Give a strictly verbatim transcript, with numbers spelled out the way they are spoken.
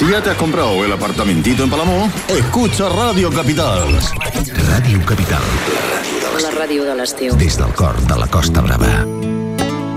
Si ya te has comprado el apartamentito en Palamó, escucha Radio Capital. Ràdio Capital. La ràdio de l'estiu. Des del cor de la Costa Brava.